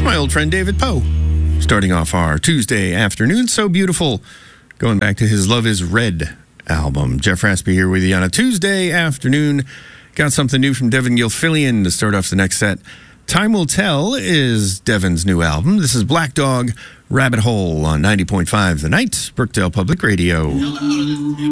my old friend David Poe. Starting off our Tuesday afternoon, so beautiful. Going back to his Love is Red album. Jeff Raspy here with you on a Tuesday afternoon. Got something new from Devin Gilfillian to start off the next set. Time Will Tell is Devin's new album. This is Black Dog, Rabbit Hole on 90.5 The Night, Brookdale Public Radio.